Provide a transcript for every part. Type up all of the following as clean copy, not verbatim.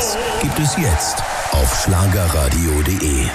Hits gibt es jetzt auf schlagerradio.de.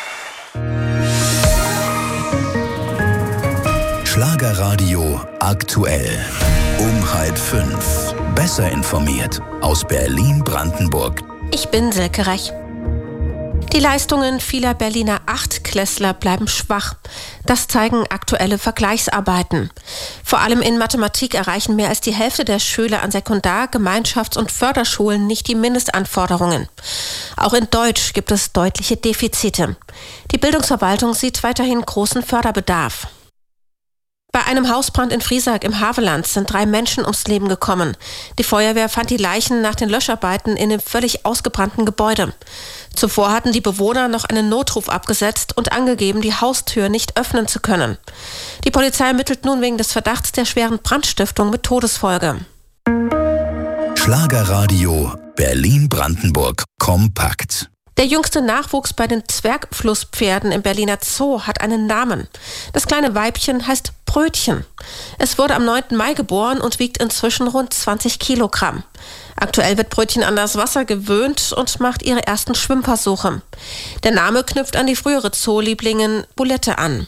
Schlagerradio aktuell. Um 4:30. Besser informiert aus Berlin-Brandenburg. Ich bin Silke Rech. Die Leistungen vieler Berliner Achtklässler bleiben schwach. Das zeigen aktuelle Vergleichsarbeiten. Vor allem in Mathematik erreichen mehr als die Hälfte der Schüler an Sekundar-, Gemeinschafts- und Förderschulen nicht die Mindestanforderungen. Auch in Deutsch gibt es deutliche Defizite. Die Bildungsverwaltung sieht weiterhin großen Förderbedarf. Bei einem Hausbrand in Friesack im Havelland sind 3 Menschen ums Leben gekommen. Die Feuerwehr fand die Leichen nach den Löscharbeiten in dem völlig ausgebrannten Gebäude. Zuvor hatten die Bewohner noch einen Notruf abgesetzt und angegeben, die Haustür nicht öffnen zu können. Die Polizei ermittelt nun wegen des Verdachts der schweren Brandstiftung mit Todesfolge. Schlagerradio Berlin-Brandenburg kompakt. Der jüngste Nachwuchs bei den Zwergflusspferden im Berliner Zoo hat einen Namen. Das kleine Weibchen heißt Brötchen. Es wurde am 9. Mai geboren und wiegt inzwischen rund 20 Kilogramm. Aktuell wird Brötchen an das Wasser gewöhnt und macht ihre ersten Schwimmversuche. Der Name knüpft an die frühere Zoolieblingin Bulette an.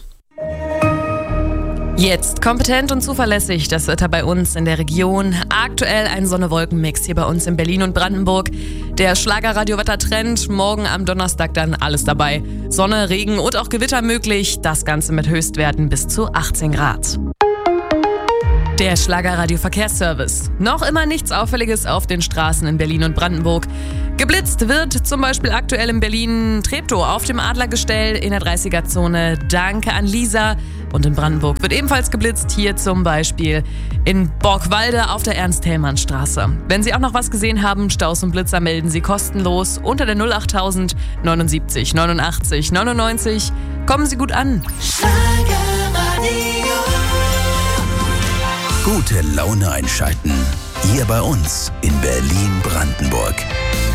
Jetzt kompetent und zuverlässig das Wetter bei uns in der Region. Aktuell ein Sonne-Wolken-Mix hier bei uns in Berlin und Brandenburg. Der Schlagerradio-Wettertrend, morgen am Donnerstag dann alles dabei. Sonne, Regen und auch Gewitter möglich. Das Ganze mit Höchstwerten bis zu 18 Grad. Der Schlagerradio-Verkehrsservice. Noch immer nichts Auffälliges auf den Straßen in Berlin und Brandenburg. Geblitzt wird zum Beispiel aktuell in Berlin-Treptow auf dem Adlergestell in der 30er-Zone. Danke an Lisa. Und in Brandenburg wird ebenfalls geblitzt, hier zum Beispiel in Borgwalde auf der Ernst-Hellmann-Straße. Wenn Sie auch noch was gesehen haben, Staus und Blitzer melden Sie kostenlos unter der 08000 79 89 99. Kommen Sie gut an. Gute Laune einschalten. Hier bei uns in Berlin-Brandenburg.